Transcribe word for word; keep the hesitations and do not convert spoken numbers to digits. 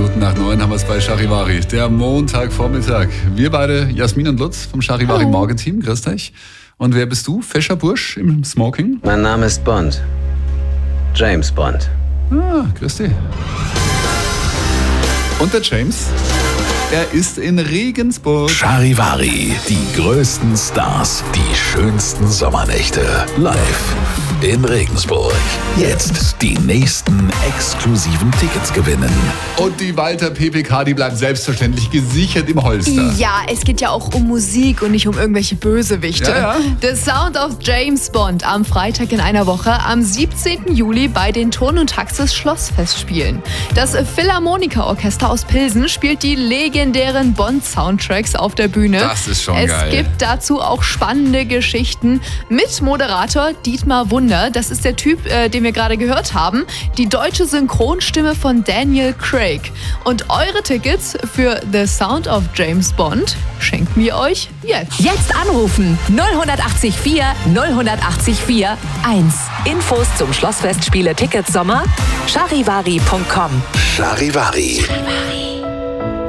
Minuten nach neun haben wir es bei Charivari. Der Montagvormittag. Wir beide, Jasmin und Lutz vom Charivari Morgenteam. Grüß dich. Und wer bist du? Fescher Bursch im Smoking? Mein Name ist Bond. James Bond. Ah, grüß dich. Und der James? Er ist in Regensburg. Charivari, die größten Stars, die schönsten Sommernächte. Live in Regensburg. Jetzt die nächsten exklusiven Tickets gewinnen. Und die Walter P P K, die bleibt selbstverständlich gesichert im Holster. Ja, es geht ja auch um Musik und nicht um irgendwelche Bösewichte. Ja, ja. The Sound of James Bond am Freitag in einer Woche, am siebzehnten Juli bei den Ton und Taxis Schlossfestspielen. Das Philharmoniker-Orchester aus Pilsen spielt die legendären Bond-Soundtracks auf der Bühne. Das ist schon es geil. Es gibt dazu auch spannende Geschichten mit Moderator Dietmar Wunder. Das ist der Typ, äh, den wir gerade gehört haben. Die deutsche Synchronstimme von Daniel Craig. Und eure Tickets für The Sound of James Bond schenken wir euch jetzt. Jetzt anrufen null acht vier null acht vier eins. Infos zum Schlossfestspiele Tickets Sommer charivari punkt com. Charivari. Charivari.